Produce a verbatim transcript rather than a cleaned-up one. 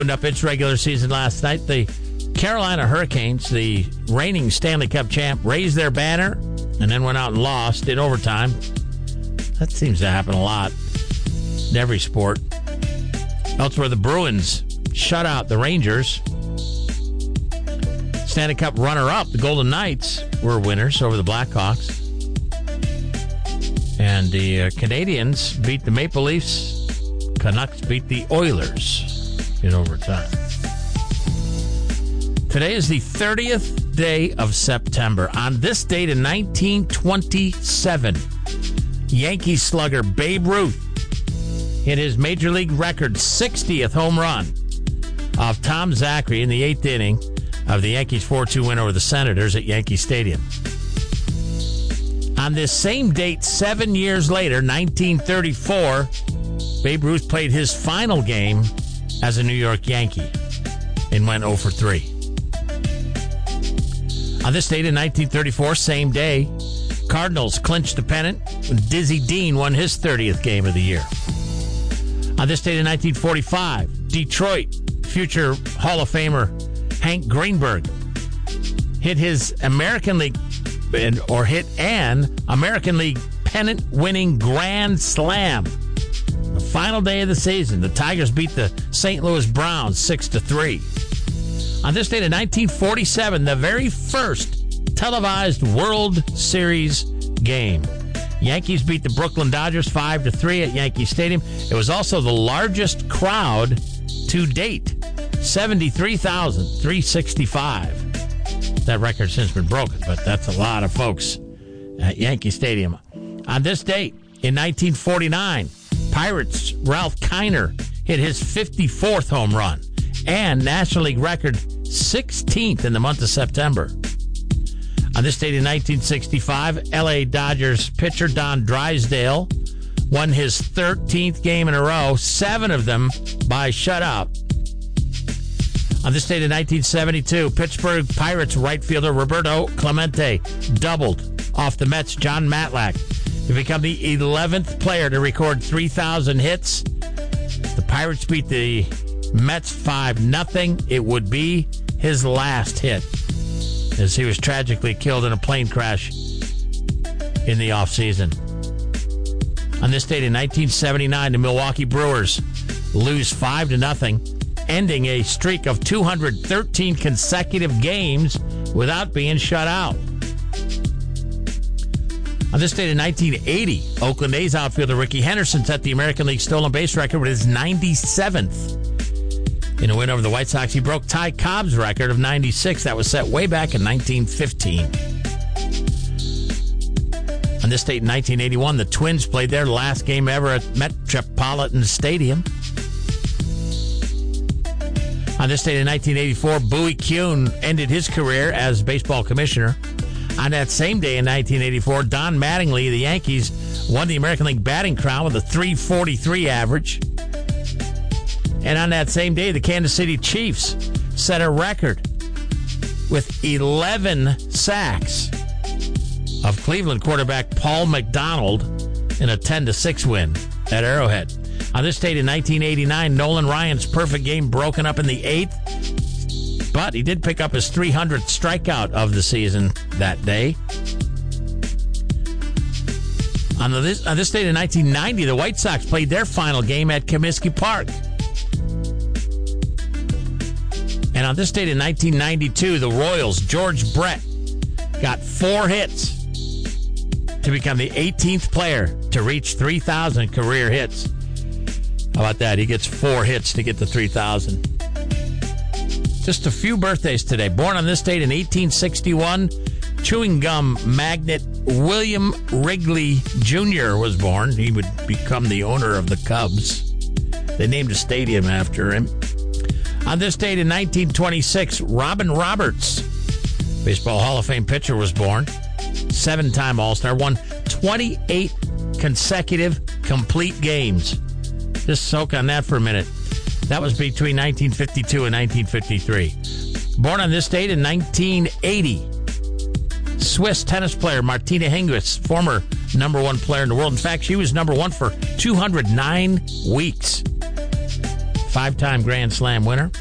opened up its regular season last night. The Carolina Hurricanes, the reigning Stanley Cup champ, raised their banner and then went out and lost in overtime. That seems to happen a lot in every sport. Elsewhere, the Bruins shut out the Rangers. Stanley Cup runner-up, the Golden Knights, were winners over the Blackhawks. And the uh, Canadiens beat the Maple Leafs. Canucks beat the Oilers in overtime. Today is the thirtieth day of September. On this date in nineteen twenty-seven, Yankee slugger Babe Ruth hit his major league record sixtieth home run off Tom Zachary in the eighth inning of the Yankees four two win over the Senators at Yankee Stadium. On this same date, seven years later, nineteen thirty-four, Babe Ruth played his final game as a New York Yankee and went oh for three. On this date in nineteen thirty-four, same day, Cardinals clinched the pennant when Dizzy Dean won his thirtieth game of the year. On this date in nineteen forty-five, Detroit future Hall of Famer Hank Greenberg hit his American League or hit an American League pennant-winning grand slam. The final day of the season, the Tigers beat the Saint Louis Browns six to three. On this date in nineteen forty-seven, the very first televised World Series game. Yankees beat the Brooklyn Dodgers five to three at Yankee Stadium. It was also the largest crowd to date, seventy-three thousand three hundred sixty-five. That record's since been broken, but that's a lot of folks at Yankee Stadium. On this date in nineteen forty-nine, Pirates' Ralph Kiner hit his fifty-fourth home run and National League record sixteenth in the month of September. On this date in nineteen sixty-five, L A Dodgers pitcher Don Drysdale won his thirteenth game in a row, seven of them by shutout. On this date in nineteen seventy-two, Pittsburgh Pirates right fielder Roberto Clemente doubled off the Mets' John Matlack to become the eleventh player to record three thousand hits. The Pirates beat the Mets five nothing. It would be his last hit, as he was tragically killed in a plane crash in the offseason. On this date in nineteen seventy-nine, the Milwaukee Brewers lose five to nothing, ending a streak of two hundred thirteen consecutive games without being shut out. On this date in nineteen eighty, Oakland A's outfielder Ricky Henderson set the American League stolen base record with his ninety-seventh. In a win over the White Sox, he broke Ty Cobb's record of ninety-six. That was set way back in nineteen fifteen. On this date in nineteen eighty-one, the Twins played their last game ever at Metropolitan Stadium. On this date in nineteen eighty-four, Bowie Kuhn ended his career as baseball commissioner. On that same day in nineteen eighty-four, Don Mattingly, the Yankees, won the American League batting crown with a three forty-three average. And on that same day, the Kansas City Chiefs set a record with eleven sacks of Cleveland quarterback Paul McDonald in a ten to six win at Arrowhead. On this date in nineteen eighty-nine, Nolan Ryan's perfect game broken up in the eighth, but he did pick up his three hundredth strikeout of the season that day. On this, on this date in nineteen ninety, the White Sox played their final game at Comiskey Park. And on this date in nineteen ninety-two, the Royals' George Brett got four hits to become the eighteenth player to reach three thousand career hits. How about that? He gets four hits to get to three thousand. Just a few birthdays today. Born on this date in eighteen sixty-one, chewing gum magnate William Wrigley Junior was born. He would become the owner of the Cubs. They named a stadium after him. On this date in nineteen twenty-six, Robin Roberts, Baseball Hall of Fame pitcher, was born. Seven-time All-Star, won twenty-eight consecutive complete games. Just soak on that for a minute. That was between nineteen fifty-two and nineteen fifty-three. Born on this date in nineteen eighty, Swiss tennis player Martina Hingis, former number one player in the world. In fact, she was number one for two hundred nine weeks. Five-time Grand Slam winner.